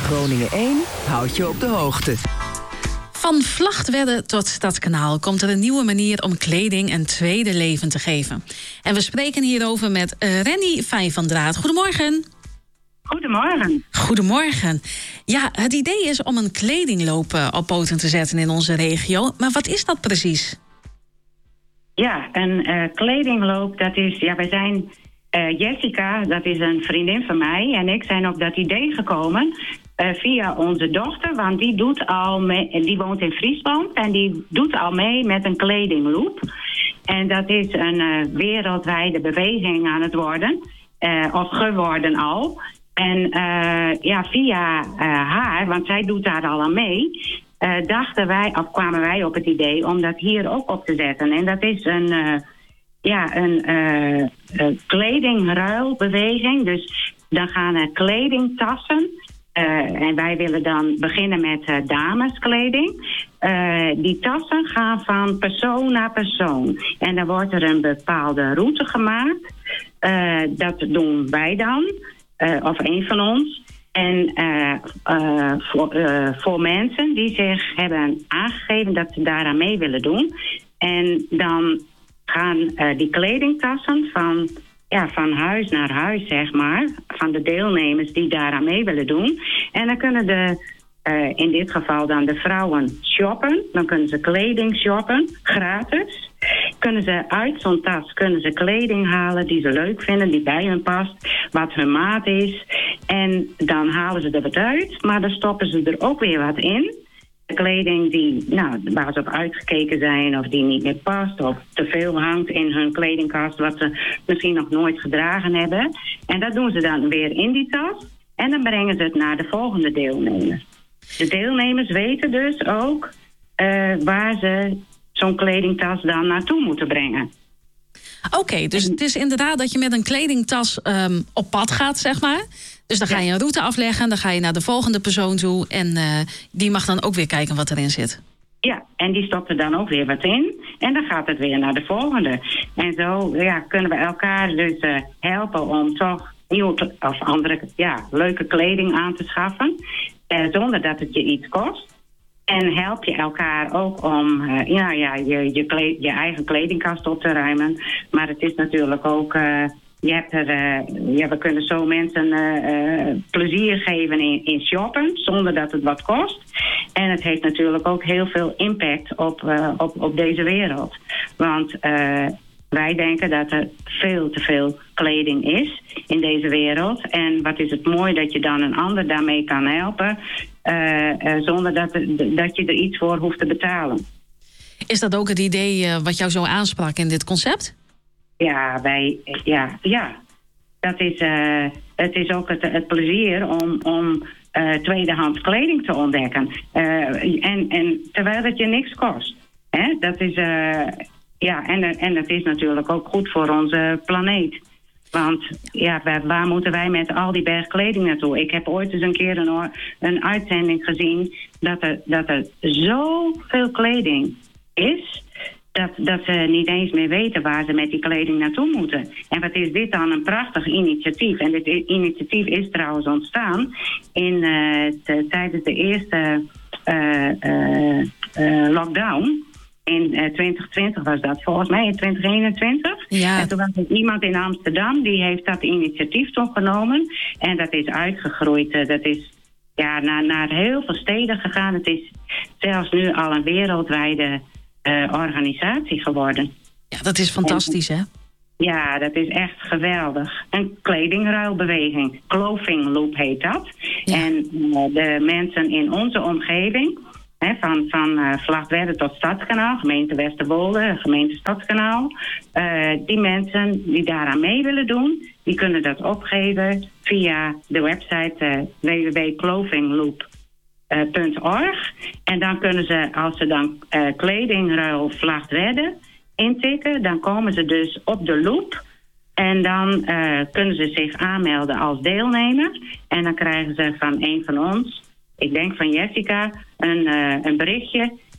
Groningen 1 houdt je op de hoogte. Van Vlagtwedde tot Stadskanaal komt er een nieuwe manier om kleding een tweede leven te geven. En we spreken hierover met Renny Vijvandraat. Goedemorgen. Goedemorgen. Goedemorgen. Ja, het idee is om een kledingloop op poten te zetten in onze regio. Maar wat is dat precies? Ja, een kledingloop, dat is... Ja, wij zijn... Jessica, dat is een vriendin van mij, en ik zijn op dat idee gekomen via onze dochter, want die doet al mee, die woont in Friesland en die doet al mee met een kledingloop. En dat is een wereldwijde beweging aan het worden, of geworden al. En via haar, want zij doet daar al aan mee, kwamen wij op het idee om dat hier ook op te zetten. En dat is een kledingruilbeweging. Dus dan gaan er kledingtassen. En wij willen dan beginnen met dameskleding. Die tassen gaan van persoon naar persoon. En dan wordt er een bepaalde route gemaakt. Dat doen wij dan. Of een van ons. En voor mensen die zich hebben aangegeven dat ze daaraan mee willen doen. En dan gaan die kledingtassen van huis naar huis, zeg maar, van de deelnemers die daaraan mee willen doen. En dan kunnen in dit geval dan de vrouwen shoppen. Dan kunnen ze kleding shoppen, gratis. Kunnen ze uit zo'n tas kleding halen die ze leuk vinden, die bij hun past, wat hun maat is. En dan halen ze er wat uit, maar dan stoppen ze er ook weer wat in. Kleding waar ze op uitgekeken zijn of die niet meer past of te veel hangt in hun kledingkast wat ze misschien nog nooit gedragen hebben. En dat doen ze dan weer in die tas en dan brengen ze het naar de volgende deelnemers. De deelnemers weten dus ook waar ze zo'n kledingtas dan naartoe moeten brengen. Oké, dus het is inderdaad dat je met een kledingtas op pad gaat, zeg maar. Dus dan ga je een route afleggen, dan ga je naar de volgende persoon toe en die mag dan ook weer kijken wat erin zit. Ja, en die stopt er dan ook weer wat in en dan gaat het weer naar de volgende. En zo kunnen we elkaar dus helpen om toch nieuwe of andere leuke kleding aan te schaffen, zonder dat het je iets kost. En help je elkaar ook om je eigen kledingkast op te ruimen. Maar het is natuurlijk ook... we kunnen zo mensen plezier geven in shoppen, zonder dat het wat kost. En het heeft natuurlijk ook heel veel impact op deze wereld. Want wij denken dat er veel te veel kleding is in deze wereld. En wat is het mooi dat je dan een ander daarmee kan helpen, zonder dat je er iets voor hoeft te betalen. Is dat ook het idee wat jou zo aansprak in dit concept? Ja, dat is, het is ook het plezier om tweedehands kleding te ontdekken. En terwijl het je niks kost. Hè? Dat is, en het is natuurlijk ook goed voor onze planeet. Want waar moeten wij met al die berg kleding naartoe? Ik heb ooit eens een keer een uitzending gezien dat er zoveel kleding is, dat ze niet eens meer weten waar ze met die kleding naartoe moeten. En wat is dit dan een prachtig initiatief. En dit initiatief is trouwens ontstaan tijdens de eerste lockdown. In 2020 was dat, volgens mij in 2021. Ja. En toen was er iemand in Amsterdam, die heeft dat initiatief toch genomen. En dat is uitgegroeid. Dat is naar heel veel steden gegaan. Het is zelfs nu al een wereldwijde organisatie geworden. Ja, dat is fantastisch, hè? Ja, dat is echt geweldig. Een kledingruilbeweging. Clothing Loop heet dat. Ja. En de mensen in onze omgeving, van Vlagtwedde tot Stadskanaal, gemeente Westerwolde, gemeente Stadskanaal, die mensen die daaraan mee willen doen, die kunnen dat opgeven via de website www.clothingloop.org. En dan kunnen ze, als ze dan kledingruil Vlagtwedde intikken, dan komen ze dus op de loop. En dan kunnen ze zich aanmelden als deelnemer. En dan krijgen ze van een van ons, ik denk van Jessica, een berichtje.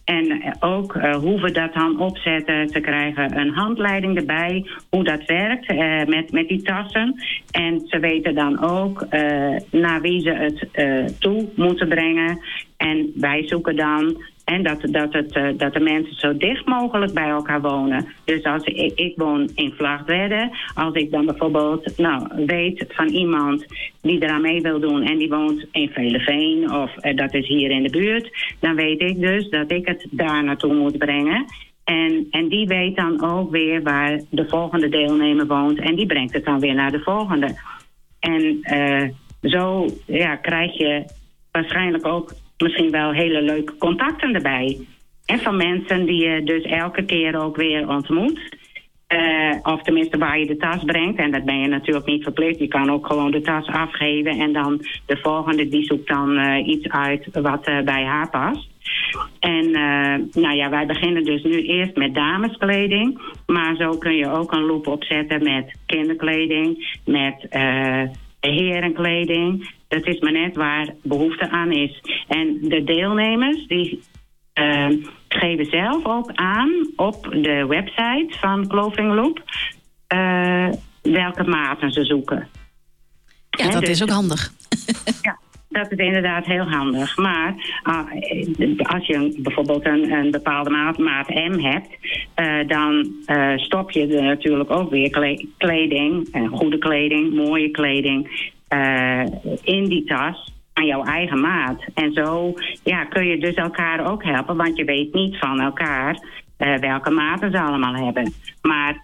En ook hoe we dat dan opzetten. Ze krijgen een handleiding erbij, hoe dat werkt met die tassen. En ze weten dan ook naar wie ze het toe moeten brengen. En wij zoeken dan... En dat de mensen zo dicht mogelijk bij elkaar wonen. Dus als ik woon in Vlagtwedde. Als ik dan bijvoorbeeld weet van iemand die eraan mee wil doen... en die woont in Veleveen of dat is hier in de buurt... dan weet ik dus dat ik het daar naartoe moet brengen. En die weet dan ook weer waar de volgende deelnemer woont... en die brengt het dan weer naar de volgende. En zo krijg je waarschijnlijk ook... misschien wel hele leuke contacten erbij. En van mensen die je dus elke keer ook weer ontmoet. Of tenminste waar je de tas brengt. En dat ben je natuurlijk niet verplicht. Je kan ook gewoon de tas afgeven. En dan de volgende die zoekt dan iets uit wat bij haar past. En wij beginnen dus nu eerst met dameskleding. Maar zo kun je ook een loop opzetten met kinderkleding. Met herenkleding. Dat is maar net waar behoefte aan is. En de deelnemers die geven zelf ook aan op de website van Clothing Loop welke maten ze zoeken. Ja, dat is ook handig. Ja, dat is inderdaad heel handig. Maar als je bijvoorbeeld een bepaalde maat M hebt... dan stop je er natuurlijk ook weer kleding, goede kleding, mooie kleding... in die tas aan jouw eigen maat. En zo kun je dus elkaar ook helpen, want je weet niet van elkaar welke maten ze allemaal hebben. Maar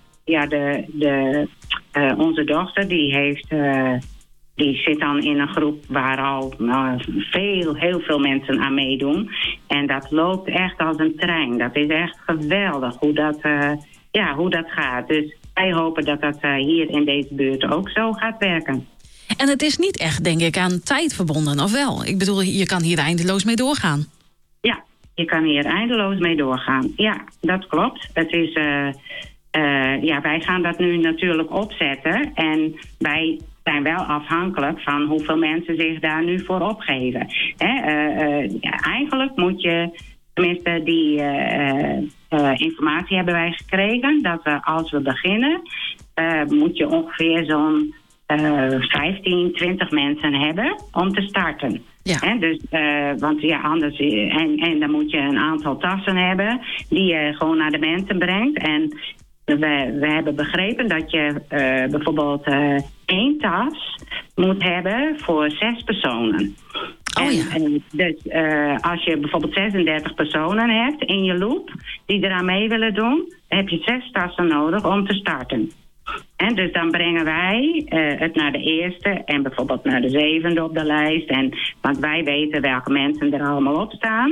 onze dochter die zit dan in een groep waar al heel veel mensen aan meedoen. En dat loopt echt als een trein. Dat is echt geweldig hoe dat gaat. Dus wij hopen dat dat hier in deze buurt ook zo gaat werken. En het is niet echt, denk ik, aan tijd verbonden, of wel? Ik bedoel, je kan hier eindeloos mee doorgaan. Ja, je kan hier eindeloos mee doorgaan. Ja, dat klopt. Het is, wij gaan dat nu natuurlijk opzetten. En wij zijn wel afhankelijk van hoeveel mensen zich daar nu voor opgeven. Eigenlijk moet je, tenminste die informatie hebben wij gekregen... dat we als we beginnen, moet je ongeveer zo'n 15, 20 mensen hebben om te starten. Ja. Dus, want anders... En dan moet je een aantal tassen hebben die je gewoon naar de mensen brengt. En we hebben begrepen dat je bijvoorbeeld 1 tas moet hebben voor 6 personen. Dus als je bijvoorbeeld 36 personen hebt in je loop die eraan mee willen doen, heb je 6 tassen nodig om te starten. En dus dan brengen wij het naar de eerste en bijvoorbeeld naar de 7e op de lijst. Want wij weten welke mensen er allemaal op staan.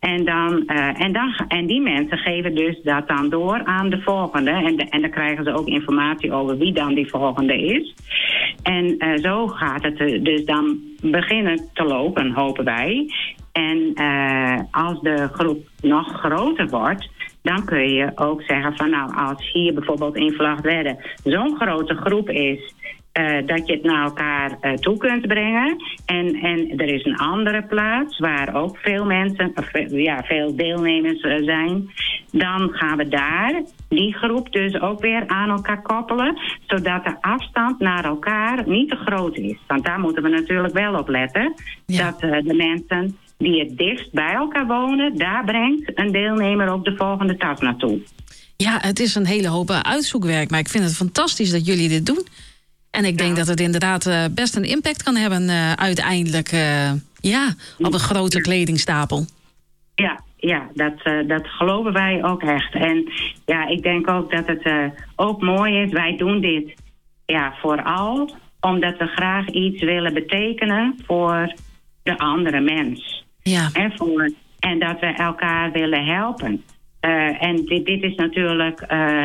En die mensen geven dus dat dan door aan de volgende. En dan krijgen ze ook informatie over wie dan die volgende is. En zo gaat het dus dan beginnen te lopen, hopen wij. En als de groep nog groter wordt, dan kun je ook zeggen van als hier bijvoorbeeld in Vlagtwedde zo'n grote groep is, dat je het naar elkaar toe kunt brengen. En er is een andere plaats waar ook veel mensen, veel deelnemers zijn. Dan gaan we daar die groep dus ook weer aan elkaar koppelen, zodat de afstand naar elkaar niet te groot is. Want daar moeten we natuurlijk wel op letten, dat de mensen die het dichtst bij elkaar wonen, daar brengt een deelnemer ook de volgende tas naartoe. Ja, het is een hele hoop uitzoekwerk, maar ik vind het fantastisch dat jullie dit doen. En ik denk dat het inderdaad best een impact kan hebben uiteindelijk op een grote kledingstapel. Ja, dat geloven wij ook echt. En ik denk ook dat het ook mooi is. Wij doen dit vooral omdat we graag iets willen betekenen voor de andere mens. Ja. En dat we elkaar willen helpen. En dit is natuurlijk